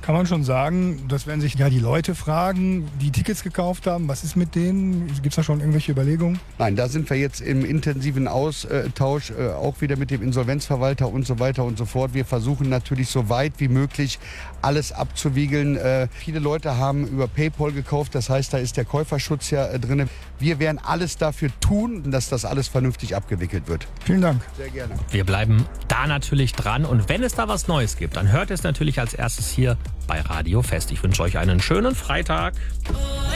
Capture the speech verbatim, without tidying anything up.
Kann man schon sagen, das werden sich ja die Leute fragen, die Tickets gekauft haben. Was ist mit denen? Gibt es da schon irgendwelche Überlegungen? Nein, da sind wir jetzt im intensiven Austausch, äh, auch wieder mit dem Insolvenzverwalter und so weiter und so fort. Wir versuchen natürlich so weit wie möglich alles abzuwiegeln. Äh, viele Leute haben über PayPal gekauft, das heißt, da ist der Käuferschutz ja äh, drin. Wir werden alles dafür tun, dass das alles vernünftig abgewickelt wird. Vielen Dank. Sehr gerne. Wir bleiben da natürlich dran und wenn es da was Neues gibt, dann hört es natürlich als erstes hier bei Radio Fest. Ich wünsche euch einen schönen Freitag.